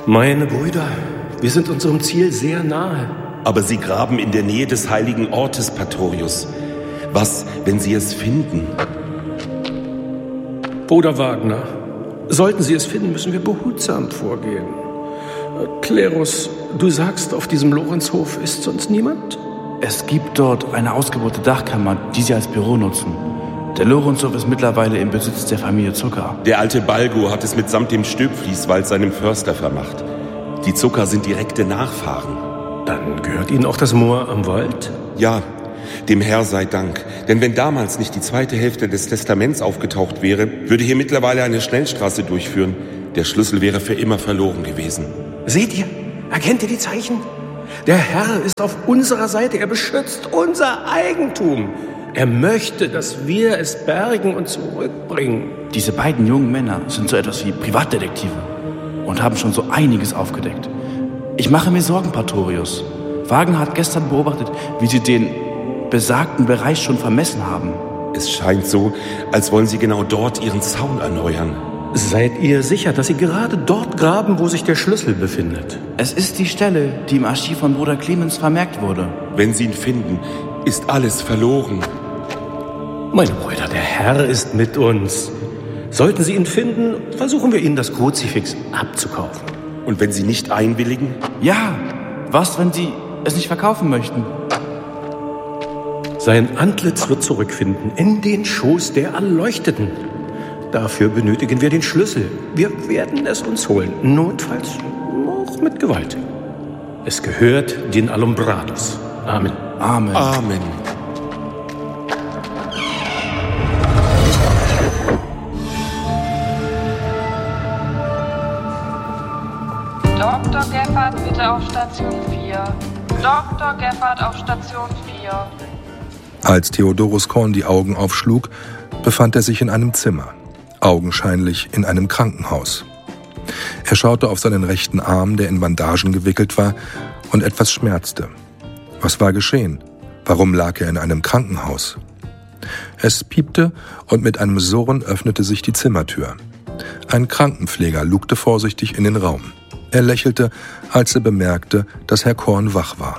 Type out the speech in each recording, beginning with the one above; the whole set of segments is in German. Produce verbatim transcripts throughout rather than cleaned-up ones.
Meine Brüder, wir sind unserem Ziel sehr nahe. Aber Sie graben in der Nähe des heiligen Ortes, Pastorius. Was, wenn Sie es finden? Bruder Wagner, sollten Sie es finden, müssen wir behutsam vorgehen. Klerus, du sagst, auf diesem Lorenzhof ist sonst niemand? Es gibt dort eine ausgebaute Dachkammer, die Sie als Büro nutzen. Der Lorenzhof ist mittlerweile im Besitz der Familie Zucker. Der alte Balgo hat es mitsamt dem Stöbfließwald seinem Förster vermacht. Die Zucker sind direkte Nachfahren. Dann gehört Ihnen auch das Moor am Wald? Ja, dem Herr sei Dank. Denn wenn damals nicht die zweite Hälfte des Testaments aufgetaucht wäre, würde hier mittlerweile eine Schnellstraße durchführen. Der Schlüssel wäre für immer verloren gewesen. Seht ihr? Erkennt ihr die Zeichen? Der Herr ist auf unserer Seite. Er beschützt unser Eigentum. Er möchte, dass wir es bergen und zurückbringen. Diese beiden jungen Männer sind so etwas wie Privatdetektive und haben schon so einiges aufgedeckt. Ich mache mir Sorgen, Pastorius. Wagner hat gestern beobachtet, wie sie den besagten Bereich schon vermessen haben. Es scheint so, als wollen sie genau dort ihren Zaun erneuern. Seid ihr sicher, dass sie gerade dort graben, wo sich der Schlüssel befindet? Es ist die Stelle, die im Archiv von Bruder Clemens vermerkt wurde. Wenn sie ihn finden, ist alles verloren. Meine Brüder, der Herr ist mit uns. Sollten Sie ihn finden, versuchen wir Ihnen das Kruzifix abzukaufen. Und wenn Sie nicht einwilligen? Ja, was, wenn Sie es nicht verkaufen möchten? Sein Antlitz wird zurückfinden in den Schoß der Erleuchteten. Dafür benötigen wir den Schlüssel. Wir werden es uns holen, notfalls auch mit Gewalt. Es gehört den Alumbrados. Amen. Amen. Amen. Doktor Geffert, bitte auf Station vier. Doktor Geffert auf Station vier. Als Theodorus Korn die Augen aufschlug, befand er sich in einem Zimmer, augenscheinlich in einem Krankenhaus. Er schaute auf seinen rechten Arm, der in Bandagen gewickelt war, und etwas schmerzte. Was war geschehen? Warum lag er in einem Krankenhaus? Es piepte und mit einem Surren öffnete sich die Zimmertür. Ein Krankenpfleger lugte vorsichtig in den Raum. Er lächelte, als er bemerkte, dass Herr Korn wach war.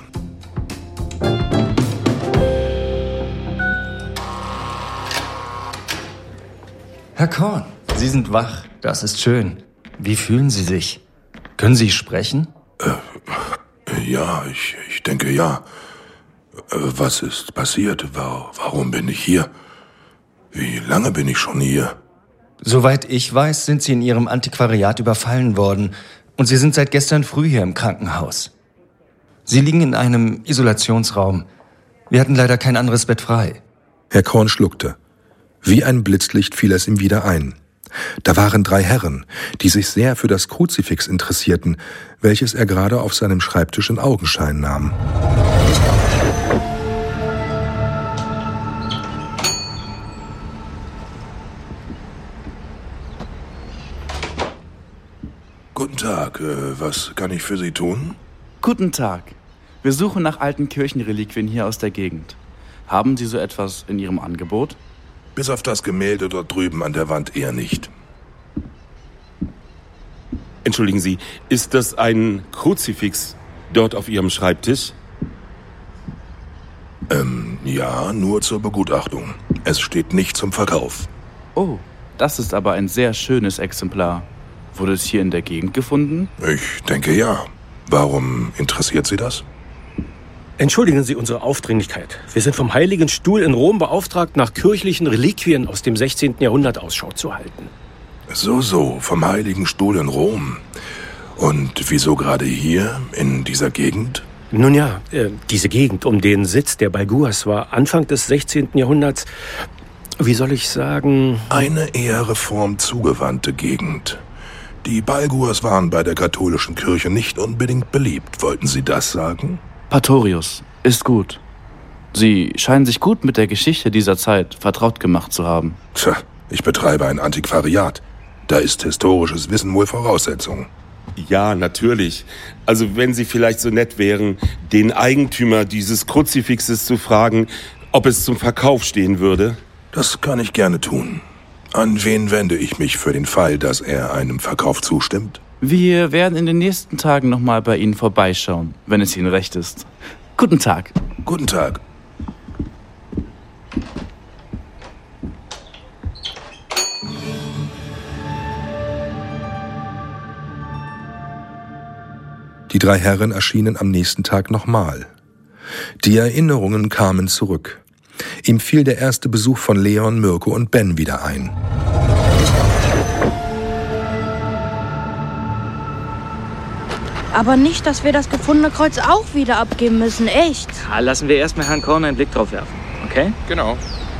Herr Korn, Sie sind wach. Das ist schön. Wie fühlen Sie sich? Können Sie sprechen? Äh, ja, ich, ich denke ja. Äh, was ist passiert? Warum bin ich hier? Wie lange bin ich schon hier? Soweit ich weiß, sind Sie in Ihrem Antiquariat überfallen worden und Sie sind seit gestern früh hier im Krankenhaus. Sie liegen in einem Isolationsraum. Wir hatten leider kein anderes Bett frei. Herr Korn schluckte. Wie ein Blitzlicht fiel es ihm wieder ein. Da waren drei Herren, die sich sehr für das Kruzifix interessierten, welches er gerade auf seinem Schreibtisch in Augenschein nahm. Guten Tag, was kann ich für Sie tun? Guten Tag. Wir suchen nach alten Kirchenreliquien hier aus der Gegend. Haben Sie so etwas in Ihrem Angebot? Bis auf das Gemälde dort drüben an der Wand eher nicht. Entschuldigen Sie, ist das ein Kruzifix dort auf Ihrem Schreibtisch? Ähm, ja, nur zur Begutachtung. Es steht nicht zum Verkauf. Oh, das ist aber ein sehr schönes Exemplar. Wurde es hier in der Gegend gefunden? Ich denke ja. Warum interessiert Sie das? Entschuldigen Sie unsere Aufdringlichkeit. Wir sind vom Heiligen Stuhl in Rom beauftragt, nach kirchlichen Reliquien aus dem sechzehnten Jahrhundert Ausschau zu halten. So, so, vom Heiligen Stuhl in Rom. Und wieso gerade hier, in dieser Gegend? Nun ja, äh, diese Gegend um den Sitz der Balguas war Anfang des sechzehnten Jahrhunderts, wie soll ich sagen... Eine eher reformzugewandte Gegend. Die Balguas waren bei der katholischen Kirche nicht unbedingt beliebt. Wollten Sie das sagen? Pastorius, ist gut. Sie scheinen sich gut mit der Geschichte dieser Zeit vertraut gemacht zu haben. Tja, ich betreibe ein Antiquariat. Da ist historisches Wissen wohl Voraussetzung. Ja, natürlich. Also wenn Sie vielleicht so nett wären, den Eigentümer dieses Kruzifixes zu fragen, ob es zum Verkauf stehen würde. Das kann ich gerne tun. An wen wende ich mich für den Fall, dass er einem Verkauf zustimmt? Wir werden in den nächsten Tagen nochmal bei Ihnen vorbeischauen, wenn es Ihnen recht ist. Guten Tag. Guten Tag. Die drei Herren erschienen am nächsten Tag nochmal. Die Erinnerungen kamen zurück. Ihm fiel der erste Besuch von Leon, Mirko und Ben wieder ein. Aber nicht, dass wir das gefundene Kreuz auch wieder abgeben müssen, echt. Ja, lassen wir erstmal Herrn Korn einen Blick drauf werfen, okay? Genau.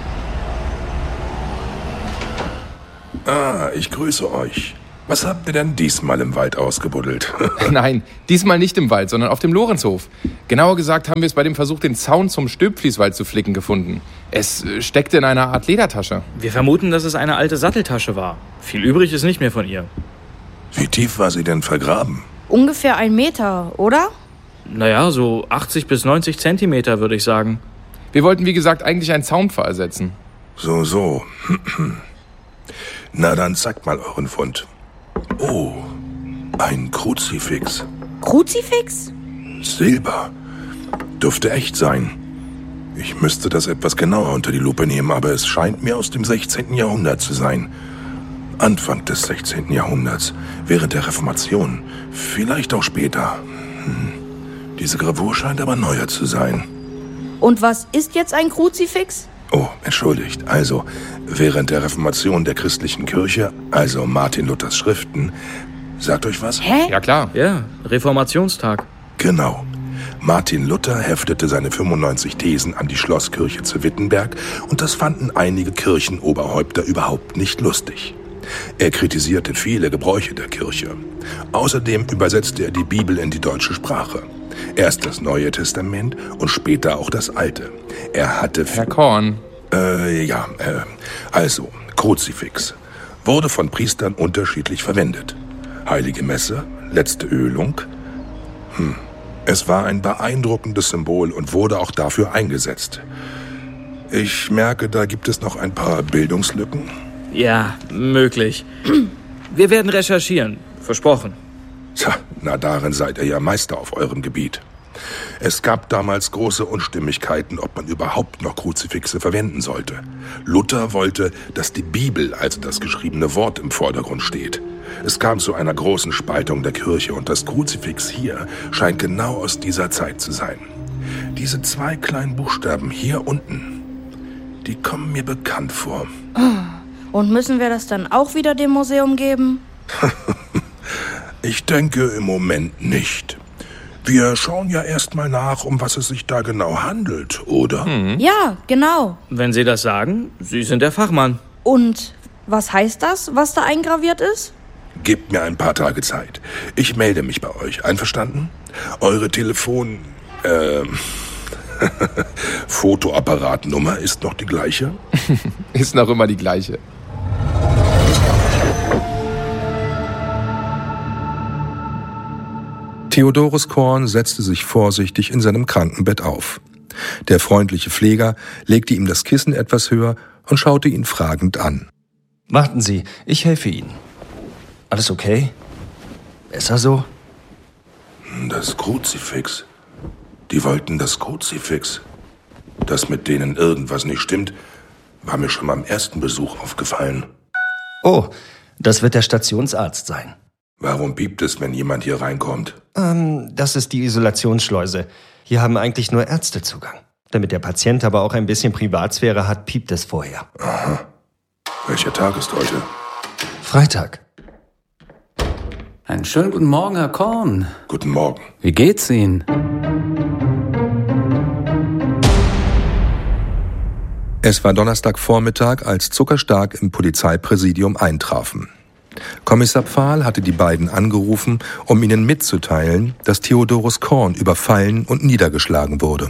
Ah, ich grüße euch. Was habt ihr denn diesmal im Wald ausgebuddelt? Nein, diesmal nicht im Wald, sondern auf dem Lorenzhof. Genauer gesagt haben wir es bei dem Versuch, den Zaun zum Stülpflieswald zu flicken, gefunden. Es steckte in einer Art Ledertasche. Wir vermuten, dass es eine alte Satteltasche war. Viel übrig ist nicht mehr von ihr. Wie tief war sie denn vergraben? Ungefähr ein Meter, oder? Naja, so achtzig bis neunzig Zentimeter, würde ich sagen. Wir wollten, wie gesagt, eigentlich einen Zaunpfahl ersetzen. So, so. Na, dann zeigt mal euren Fund. Oh, ein Kruzifix. Kruzifix? Silber. Dürfte echt sein. Ich müsste das etwas genauer unter die Lupe nehmen, aber es scheint mir aus dem sechzehnten Jahrhundert zu sein. Anfang des sechzehnten Jahrhunderts, während der Reformation. Vielleicht auch später. Hm. Diese Gravur scheint aber neuer zu sein. Und was ist jetzt ein Kruzifix? Oh, entschuldigt. Also, während der Reformation der christlichen Kirche, also Martin Luthers Schriften, sagt euch was? Hä? Ja, klar. Ja, Reformationstag. Genau. Martin Luther heftete seine fünfundneunzig Thesen an die Schlosskirche zu Wittenberg und das fanden einige Kirchenoberhäupter überhaupt nicht lustig. Er kritisierte viele Gebräuche der Kirche. Außerdem übersetzte er die Bibel in die deutsche Sprache. Erst das Neue Testament und später auch das Alte. Er hatte... Herr Korn. Äh, ja, äh, also, Kruzifix. Wurde von Priestern unterschiedlich verwendet. Heilige Messe, letzte Ölung. Hm. Es war ein beeindruckendes Symbol und wurde auch dafür eingesetzt. Ich merke, da gibt es noch ein paar Bildungslücken. Ja, möglich. Wir werden recherchieren. Versprochen. Tja, na darin seid ihr ja Meister auf eurem Gebiet. Es gab damals große Unstimmigkeiten, ob man überhaupt noch Kruzifixe verwenden sollte. Luther wollte, dass die Bibel, also das geschriebene Wort, im Vordergrund steht. Es kam zu einer großen Spaltung der Kirche und das Kruzifix hier scheint genau aus dieser Zeit zu sein. Diese zwei kleinen Buchstaben hier unten, die kommen mir bekannt vor. Und müssen wir das dann auch wieder dem Museum geben? Ich denke im Moment nicht. Wir schauen ja erst mal nach, um was es sich da genau handelt, oder? Mhm. Ja, genau. Wenn Sie das sagen, Sie sind der Fachmann. Und was heißt das, was da eingraviert ist? Gebt mir ein paar Tage Zeit. Ich melde mich bei euch. Einverstanden? Eure Telefon... Äh, Fotoapparatnummer ist noch die gleiche? Ist noch immer die gleiche. Theodorus Korn setzte sich vorsichtig in seinem Krankenbett auf. Der freundliche Pfleger legte ihm das Kissen etwas höher und schaute ihn fragend an. Warten Sie, ich helfe Ihnen. Alles okay? Besser so? Das Kruzifix. Die wollten das Kruzifix. Dass mit denen irgendwas nicht stimmt, war mir schon beim ersten Besuch aufgefallen. Oh, das wird der Stationsarzt sein. Warum piept es, wenn jemand hier reinkommt? Ähm, das ist die Isolationsschleuse. Hier haben eigentlich nur Ärzte Zugang. Damit der Patient aber auch ein bisschen Privatsphäre hat, piept es vorher. Aha. Welcher Tag ist heute? Freitag. Einen schönen guten Morgen, Herr Korn. Guten Morgen. Wie geht's Ihnen? Es war Donnerstagvormittag, als Zuckerstark im Polizeipräsidium eintrafen. Kommissar Pfahl hatte die beiden angerufen, um ihnen mitzuteilen, dass Theodorus Korn überfallen und niedergeschlagen wurde.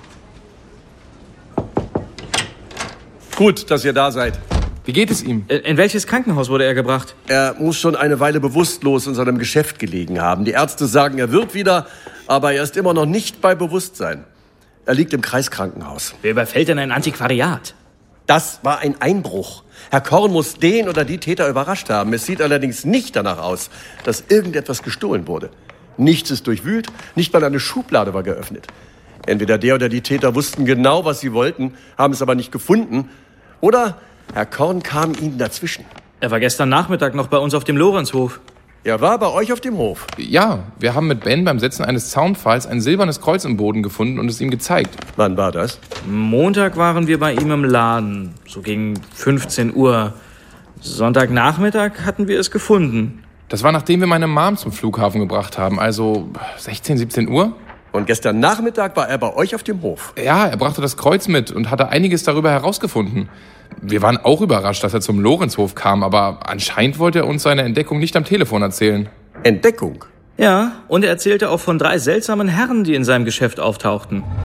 Gut, dass ihr da seid. Wie geht es ihm? In welches Krankenhaus wurde er gebracht? Er muss schon eine Weile bewusstlos in seinem Geschäft gelegen haben. Die Ärzte sagen, er wird wieder, aber er ist immer noch nicht bei Bewusstsein. Er liegt im Kreiskrankenhaus. Wer überfällt denn ein Antiquariat? Das war ein Einbruch. Herr Korn muss den oder die Täter überrascht haben. Es sieht allerdings nicht danach aus, dass irgendetwas gestohlen wurde. Nichts ist durchwühlt, nicht mal eine Schublade war geöffnet. Entweder der oder die Täter wussten genau, was sie wollten, haben es aber nicht gefunden. Oder Herr Korn kam ihnen dazwischen. Er war gestern Nachmittag noch bei uns auf dem Lorenzhof. Er war bei euch auf dem Hof? Ja, wir haben mit Ben beim Setzen eines Zaunpfahls ein silbernes Kreuz im Boden gefunden und es ihm gezeigt. Wann war das? Montag waren wir bei ihm im Laden, so gegen fünfzehn Uhr. Sonntagnachmittag hatten wir es gefunden. Das war, nachdem wir meine Mom zum Flughafen gebracht haben, also sechzehn, siebzehn Uhr. Und gestern Nachmittag war er bei euch auf dem Hof? Ja, er brachte das Kreuz mit und hatte einiges darüber herausgefunden. Wir waren auch überrascht, dass er zum Lorenzhof kam, aber anscheinend wollte er uns seine Entdeckung nicht am Telefon erzählen. Entdeckung? Ja, und er erzählte auch von drei seltsamen Herren, die in seinem Geschäft auftauchten.